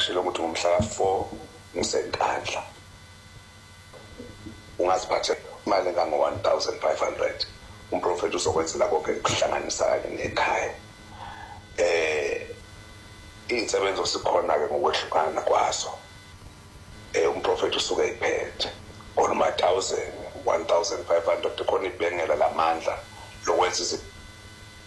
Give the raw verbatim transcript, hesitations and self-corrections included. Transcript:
ngikushilo ukuthi ngomhla four ngisenkandla ungaziphathe imali engango one thousand five hundred umprofeti uzokwenzela konke kuhlanganisa nekhaya eh insebenzo sikhona ke ngokwehlukana kwazo eh umprofeti usuke iphethe on one thousand one thousand five hundred khona ibhengela lamandla lokwenza